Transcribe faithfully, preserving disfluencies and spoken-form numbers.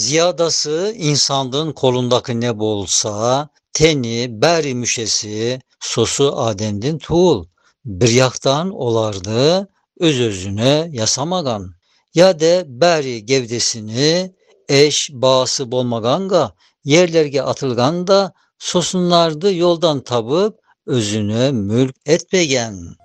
Ziyadası insandın kolundaki ne bolsa, teni, beri müşesi, sosu Adem'din tuğul. Bir yaktan olardı, öz özüne yasamagan. Ya de beri gevdesini, eş, bağısı bolmaganga, yerlerge atılgan da, sosunlardı yoldan tabıp, özüne mülk etmegen.